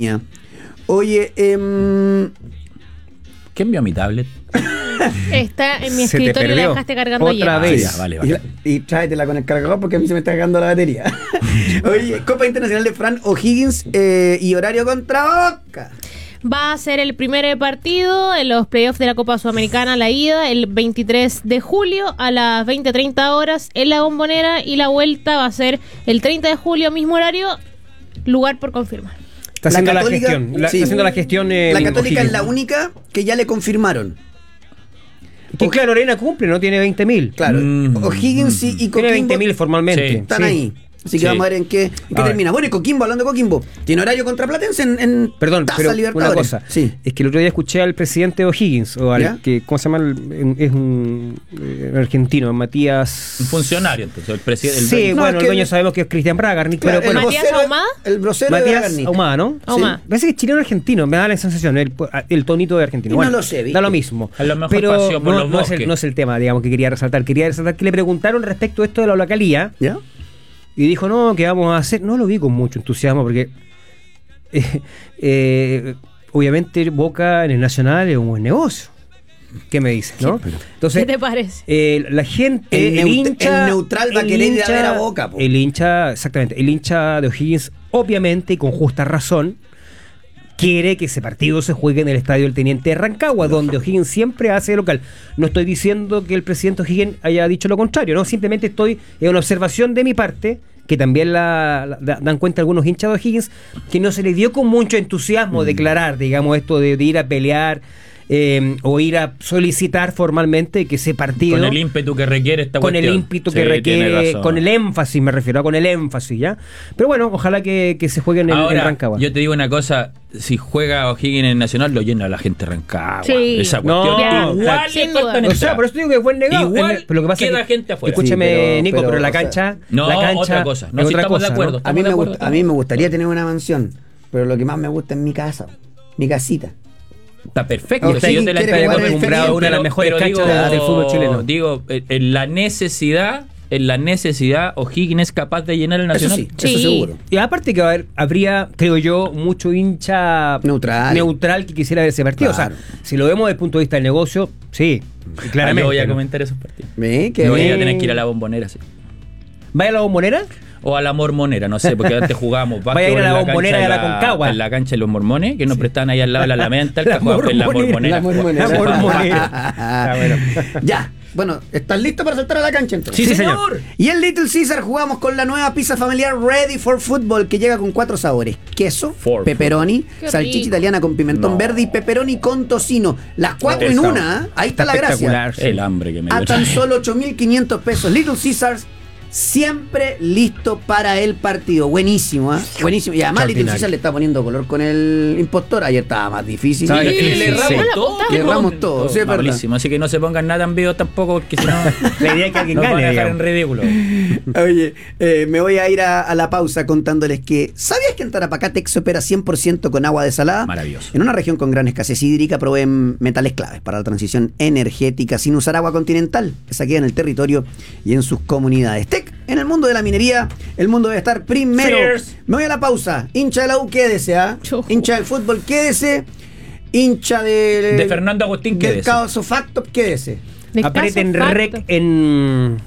España. Oye, ¿Quién vio mi tablet? Está en mi Se te escritorio y la perdió. dejaste cargando Otra ayer. vez. Ya, vale. y tráetela con el cargador porque a mí se me está cargando la batería. Oye, Copa Internacional de Fran O'Higgins y horario contra Boca. Va a ser el primer partido en los playoffs de la Copa Sudamericana, la ida, el 23 de julio a las 20:30 horas en la Bombonera, y la vuelta va a ser el 30 de julio, mismo horario, lugar por confirmar. Está haciendo la Católica, gestión. sí. Está haciendo la gestión. La Católica O'Higgins. es la única que ya le confirmaron. Que claro, Arena cumple, no tiene 20.000. Claro, O'Higgins y Tiene Coquimbo 20.000 formalmente. Sí. están Sí. ahí. Así que Sí. vamos a ver en qué A ver. termina. Bueno, y Coquimbo, hablando de Coquimbo, tiene horario contra Platense en Perdón, Taza pero Libertadores. una cosa. Sí. Es que el otro día escuché al presidente de O'Higgins, o ¿Ya? al que, ¿cómo se llama? Es un argentino, Matías. Un funcionario, entonces, el presidente. Sí, No, bueno, es el que dueño el- sabemos que es Cristian Bragarnik, Claro, pero bueno, ¿Matías vocero- Ahumada? El vocero de Matías Bragarnik. Ahumada, ¿no? Ahumada. Parece que es chileno argentino, me da la sensación, el tonito de argentino. Y no Bueno, lo sé, ¿viste? da lo mismo. A lo mejor pero paseó por no, los no es bosques. no es el tema, digamos, que quería resaltar. Quería resaltar que le preguntaron respecto a esto de la localía ¿Ya? y dijo, no, ¿qué vamos a hacer? No lo vi con mucho entusiasmo porque obviamente Boca en el Nacional es un buen negocio. ¿Qué me dices, no? Entonces, ¿Qué te parece? la gente, El hincha, el neutral va a querer ir a ver a Boca, po. el hincha, exactamente, el hincha de O'Higgins, obviamente y con justa razón, quiere que ese partido se juegue en el estadio del Teniente de Rancagua, donde O'Higgins siempre hace de local. No estoy diciendo que el presidente O'Higgins haya dicho lo contrario, no, simplemente es una observación de mi parte, que también dan cuenta algunos hinchas de O'Higgins, que no se le dio con mucho entusiasmo declarar, digamos, esto de ir a pelear o ir a solicitar formalmente que ese partido, Con el ímpetu que requiere esta con el cuestión. ímpetu Sí, que tiene requiere, razón. con el énfasis, me refiero, con el énfasis, ¿ya? Pero bueno, ojalá que se juegue en Ahora, Rancagua. yo te digo una cosa, si juega O'Higgins en el Nacional, lo llena la gente de Rancagua. Sí. Esa No, cuestión. Igual sin le faltan duda. O sea, entradas. por eso digo que fue negado. Igual Pero lo que pasa queda es que, gente afuera. escúchame, Sí, pero- Nico, pero la o sea, cancha. No, la cancha otra cosa. No, es si otra estamos de cosa, acuerdo. ¿no? A mí, Estamos de acuerdo, a mí me gustaría tener una mansión, pero lo que más me gusta es mi casa, mi casita. Está perfecto. O'Higgins si yo te la quiere entrego jugar en el acostumbrado Felipe, a una de las mejores pero canchas digo- del fútbol chileno. Digo, En la necesidad, O'Higgins es capaz de llenar el Eso Nacional. sí, eso Sí. seguro. Y aparte que habría, creo yo, mucho hincha Neutral. que quisiera ver ese partido. Claro. O sea, si lo vemos desde el punto de vista del negocio, sí, claramente. Yo voy a ¿no? comentar esos partidos. ¿Ve? Yo voy a bien. tener que ir a la Bombonera, sí. ¿Vaya a la Bombonera? O a la Mormonera, no sé, porque antes jugábamos Vaya a ir a la básquetbol en Bombonera cancha y a la de Concagua. En la cancha de los mormones, que nos prestaban ahí al lado de la Alameda en Talca, La jugábamos en la Mormonera, Mormonera. La Mormonera. Ah, bueno. Ya, bueno, ¿estás listo para saltar a la cancha entonces? Sí, señor. Y en Little Caesar jugamos con la nueva pizza familiar Ready for Football, que llega con 4 sabores: queso, For pepperoni, Qué salchicha rico. italiana con pimentón verde y pepperoni con tocino. Las 4 en Está- una, ¿eh? Ahí está la gracia. espectacular. El hambre que me A dio. tan solo 8.500 pesos. Little Caesars, siempre listo para el partido. Buenísimo, ¿eh? Buenísimo. Y además Little Extraordinario. Caesar le está poniendo color con el impostor. Ayer estaba más difícil. ¿Sabe Sí, qué? le Sí. erramos No la todo. apuntamos. Le erramos todo, sí, es verdad. Malísimo, así que no se pongan nada en vivo tampoco, porque si no, La idea es que alguien nos van a gane, dejar en digamos. ridículo. Oye, me voy a ir a la pausa contándoles que ¿sabías que en Tarapacá Tex opera 100% con agua desalada? Maravilloso. En una región con gran escasez hídrica proveen metales claves para la transición energética sin usar agua continental, que se queda en el territorio y en sus comunidades. Tec, en el mundo de la minería, el mundo debe estar primero. Cheers. Me voy a la pausa. Hincha de la U, quédese, ¿ah? Chujo. Hincha del fútbol, quédese. Hincha de Fernando Agustín, del quédese. caso Facto, quédese. De Aprieten caso rec facto. en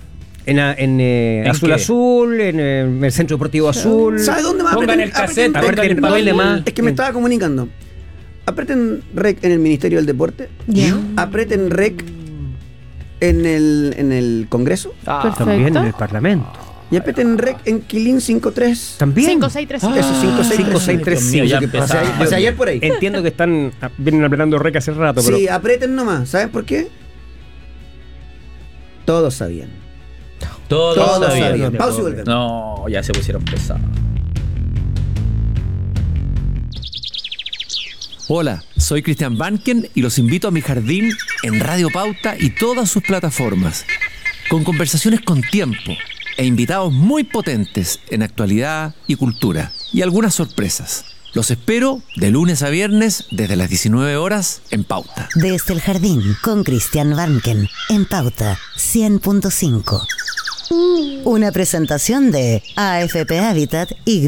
Azul qué? Azul, en el Centro Deportivo Azul. ¿Sabe dónde más Pongan el cassette, aprieten pongan el todo el papel. demás. Es que me estaba comunicando. Aprieten rec en el Ministerio del Deporte. Ya. Aprieten rec en el Congreso. Perfecto. También en el Parlamento. Y aprieten rec en Quilín 53. También. 5635. Eso, 5635. 5635. Dios mío, ya O sea, empezamos. o sea, ayer por ahí. Entiendo que vienen apretando rec hace rato, pero Sí, aprieten nomás. ¿Saben por qué? Todos sabían. Todos Todos sabían. sabían. Pausa y volvemos. No, ya se pusieron pesados. Hola, soy Cristian Banken y los invito a mi jardín en Radio Pauta y todas sus plataformas, con conversaciones con tiempo e invitados muy potentes en actualidad y cultura, y algunas sorpresas. Los espero de lunes a viernes desde las 19 horas en Pauta. Desde el jardín con Cristian Banken en Pauta 100.5. Una presentación de AFP Habitat y